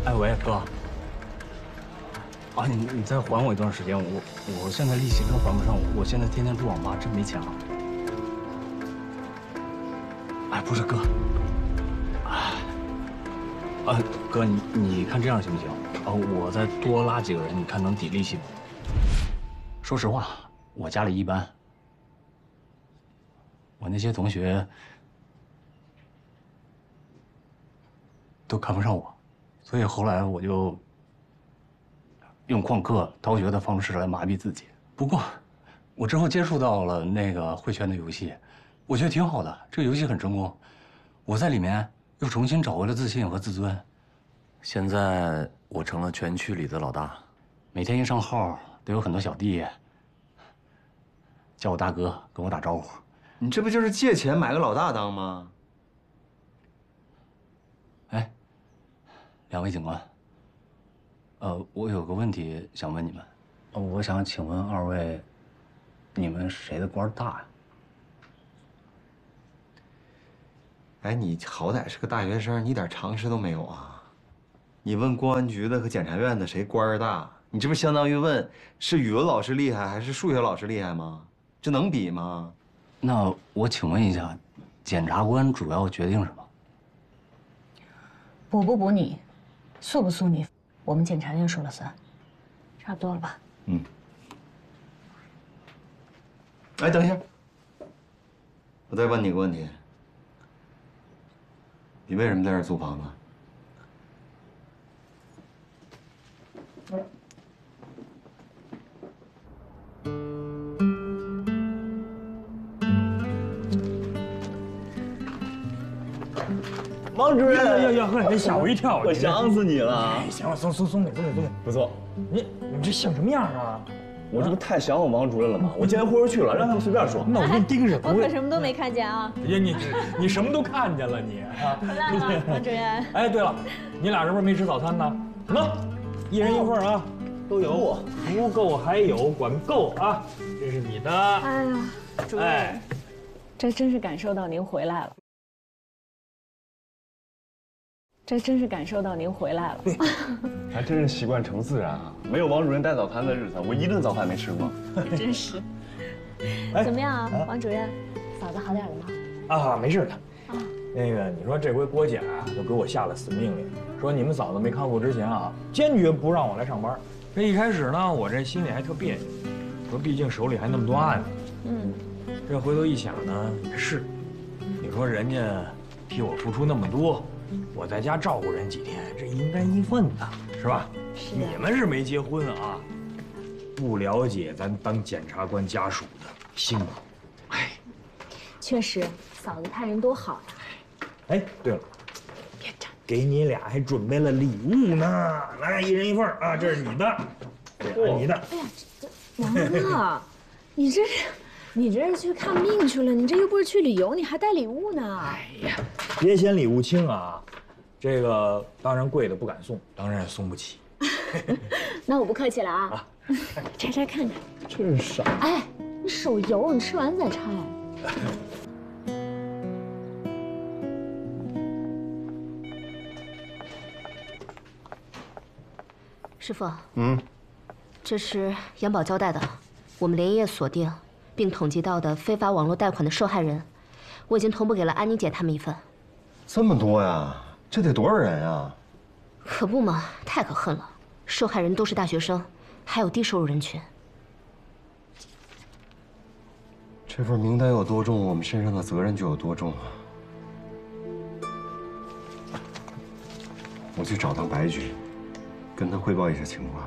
哎喂，哥，啊，你再还我一段时间，我现在利息真还不上，我现在天天住网吧，真没钱了。哎，不是哥，哥，你看这样行不行？我再多拉几个人，你看能抵利息吗？说实话，我家里一般，我那些同学都看不上我，所以后来我就用旷课逃学的方式来麻痹自己。不过，我之后接触到了那个汇圈的游戏，我觉得挺好的，这个游戏很成功，我在里面又重新找回了自信和自尊。 现在我成了全区里的老大， 每天一上号都有很多小弟叫我大哥，跟我打招呼。 你这不就是借钱买个老大当吗？ 哎，两位警官，我有个问题想问你们，我想请问二位，你们谁的官大呀？ 哎，你好歹是个大学生，你一点常识都没有啊！你问公安局的和检察院的谁官大？你这不相当于问是语文老师厉害还是数学老师厉害吗？这能比吗？ 那我请问一下，检察官主要决定什么？ 补不补你，诉不诉你，我们检察院说了算，差不多了吧？ 嗯。哎，等一下，我再问你个问题，你为什么在这儿租房子？王主任， 呀，你吓我一跳！ 我想死你了。 哎，行了，松点， 不错， 你这像什么样啊？ 我这不太想我王主任了吗？我竟然豁出去了，让他们随便说。 那我给你盯着， 我可什么都没看见啊！ 呀，你什么都看见了你啊！ 回来了，王主任。 哎，对了，你俩是不是没吃早餐呢？什么？一人一份啊，都有，不够还有，管够啊！这是你的。 哎呀，主任，这真是感受到您回来了。这真是感受到您回来了， 还真是习惯成自然啊！没有王主任带早餐的日子，我一顿早饭没吃过。 真是。怎么样啊，王主任，嫂子好点了吗？ 啊，没事的。那个，你说这回郭检啊，就给我下了死命令，说你们嫂子没康复之前啊，坚决不让我来上班。这一开始呢，我这心里还特别扭，说毕竟手里还那么多案子。这回头一想呢，也是，你说人家替我付出那么多。我在家照顾人几天，这应该一份的，是吧？ 是。 你们是没结婚啊，不了解咱当检察官家属的辛苦。哎， 确实，嫂子看人多好呀。 哎，对了，别站，给你俩还准备了礼物呢，来，一人一份啊，这是你的，这你的。 哎呀，王哥，你这是去看病去了，你这又不是去旅游，你还带礼物呢。 哎呀，别嫌礼物轻啊，这个当然贵的不敢送，当然也送不起。 那我不客气了啊，拆拆看看。 真是傻。 哎，你手油，你吃完再拆。 师傅，这是杨宝交代的，我们连夜锁定并统计到的非法网络贷款的受害人，我已经同步给了安妮姐他们一份。 这么多呀？这得多少人啊？ 可不嘛，太可恨了！受害人都是大学生，还有低收入人群。 这份名单有多重，我们身上的责任就有多重啊！我去找趟白局，跟他汇报一下情况。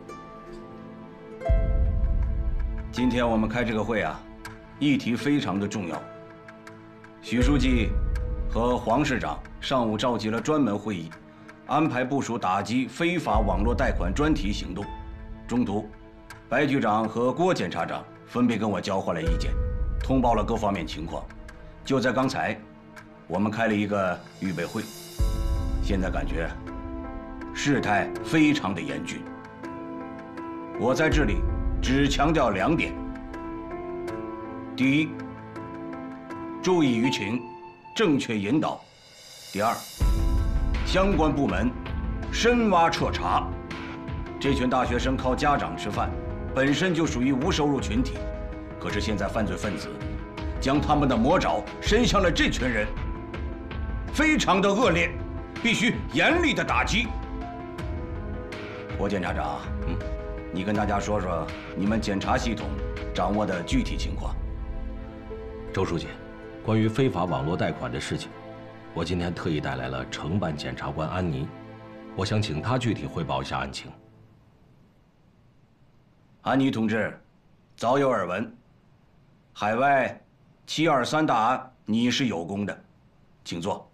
今天我们开这个会啊，议题非常的重要。许书记和黄市长上午召集了专门会议，安排部署打击非法网络贷款专题行动。中途，白局长和郭检察长分别跟我交换了意见，通报了各方面情况。就在刚才，我们开了一个预备会，现在感觉事态非常的严峻。我在这里只强调2点：第一，注意舆情，正确引导；第二，相关部门深挖彻查。这群大学生靠家长吃饭，本身就属于无收入群体，可是现在犯罪分子将他们的魔爪伸向了这群人，非常的恶劣，必须严厉的打击。郭检察长，你跟大家说说你们检察系统掌握的具体情况。 周书记，关于非法网络贷款的事情，我今天特意带来了承办检察官安妮，我想请她具体汇报一下案情。 安妮同志，早有耳闻，海外723大案你是有功的，请坐。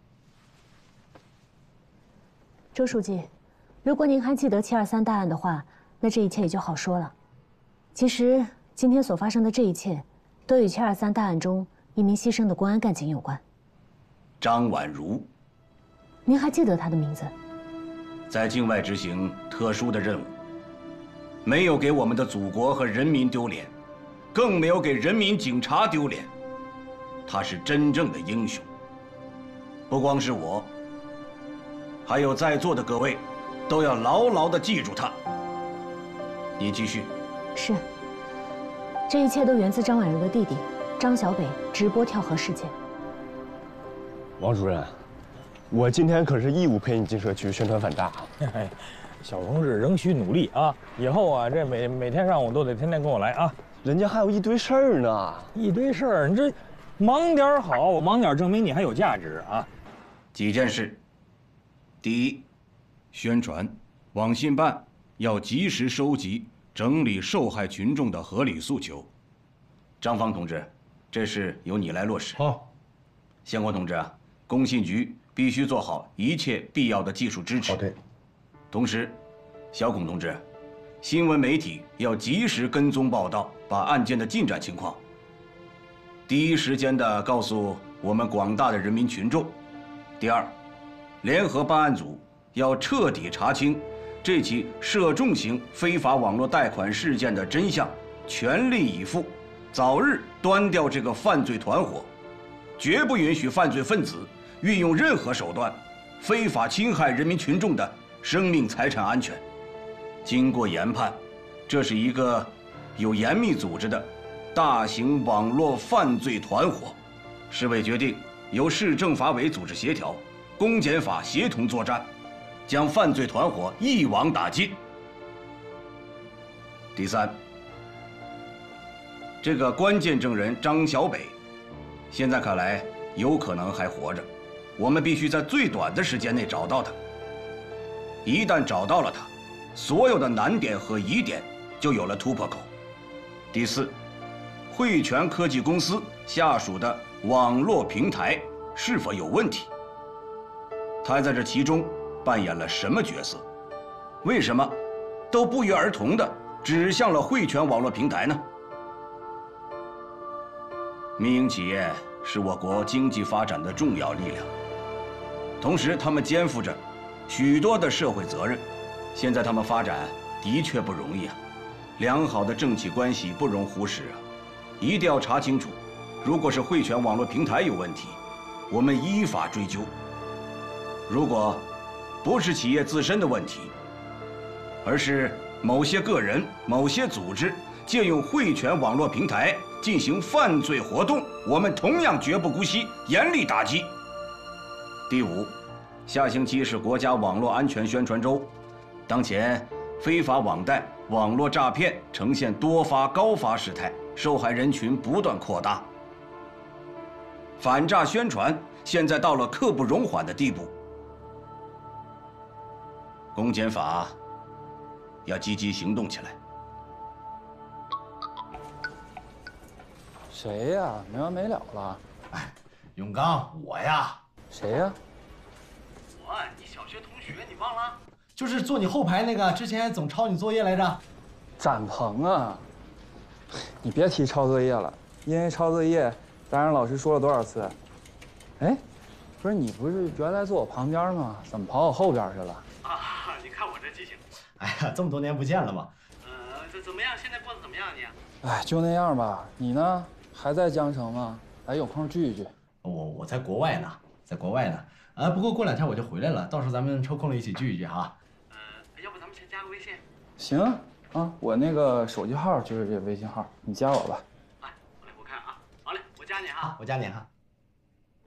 周书记，如果您还记得723大案的话，那这一切也就好说了。其实今天所发生的这一切，都与723大案中一名牺牲的公安干警有关。 张婉如， 您还记得她的名字？ 在境外执行特殊的任务，没有给我们的祖国和人民丢脸，更没有给人民警察丢脸。他是真正的英雄。不光是我，还有在座的各位，都要牢牢地记住他。你继续。 是。这一切都源自张婉如的弟弟张小北直播跳河事件。 王主任，我今天可是义务陪你进社区宣传反诈。 小同志仍需努力啊！以后啊，这每天上午都得天天跟我来啊。 人家还有一堆事儿呢。 一堆事儿，你这忙点好，忙点证明你还有价值啊。 几件事。第一，宣传，网信办要及时收集、整理受害群众的合理诉求。张芳同志，这事由你来落实。 好。 宪国同志啊，工信局必须做好一切必要的技术支持。 好的。 同时，小孔同志，新闻媒体要及时跟踪报道，把案件的进展情况第一时间地告诉我们广大的人民群众。第二，联合办案组要彻底查清这起涉重型非法网络贷款事件的真相，全力以赴，早日端掉这个犯罪团伙，绝不允许犯罪分子运用任何手段，非法侵害人民群众的生命财产安全。经过研判，这是一个有严密组织的大型网络犯罪团伙。市委决定由市政法委组织协调，公检法协同作战，将犯罪团伙一网打尽。第三，这个关键证人张小北，现在看来有可能还活着，我们必须在最短的时间内找到他。一旦找到了他，所有的难点和疑点就有了突破口。第四，汇泉科技公司下属的网络平台是否有问题？他在这其中扮演了什么角色？为什么都不约而同地指向了汇泉网络平台呢？民营企业是我国经济发展的重要力量，同时他们肩负着许多的社会责任。现在他们发展的确不容易啊，良好的政企关系不容忽视啊，一定要查清楚。如果是汇泉网络平台有问题，我们依法追究；如果不是企业自身的问题，而是某些个人、某些组织借用汇泉网络平台进行犯罪活动，我们同样绝不姑息，严厉打击。第五，下星期是国家网络安全宣传周，当前非法网贷、网络诈骗呈现多发高发事态，受害人群不断扩大。反诈宣传现在到了刻不容缓的地步，公检法要积极行动起来。 谁呀？没完没了了。 哎，永刚，我呀。 谁呀？ 我，你小学同学，你忘了？就是坐你后排那个，之前总抄你作业来着。 展鹏啊！你别提抄作业了，因为抄作业，咱让老师说了多少次？哎，不是你不是原来坐我旁边吗？怎么跑我后边去了？ 啊，你看我这记性。哎呀，这么多年不见了嘛。怎么样？现在过得怎么样你？ 哎，就那样吧。你呢？还在江城吗？哎，有空聚一聚。 我在国外呢，在国外呢。 不过过2天我就回来了，到时候咱们抽空了一起聚一聚哈。要不咱们先加个微信？ 行啊，我那个手机号就是这微信号，你加我吧。 来，我看啊，好嘞，我加你哈，我加你哈。